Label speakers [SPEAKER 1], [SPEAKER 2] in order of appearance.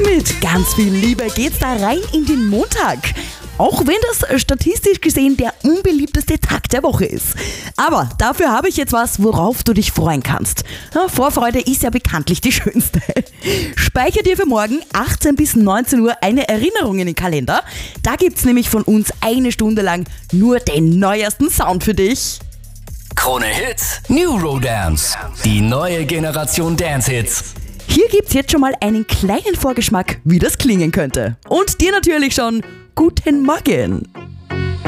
[SPEAKER 1] Mit ganz viel Liebe geht's da rein in den Montag. Auch wenn das statistisch gesehen der unbeliebteste Tag der Woche ist. Aber dafür habe ich jetzt was, worauf du dich freuen kannst. Ja, Vorfreude ist ja bekanntlich die schönste. Speicher dir für morgen 18 bis 19 Uhr eine Erinnerung in den Kalender. Da gibt's nämlich von uns eine Stunde lang nur den neuesten Sound für dich.
[SPEAKER 2] Krone Hits, New Rodance. Die neue Generation Dance-Hits.
[SPEAKER 1] Hier gibt's jetzt schon mal einen kleinen Vorgeschmack, wie das klingen könnte. Und dir natürlich schon guten Morgen.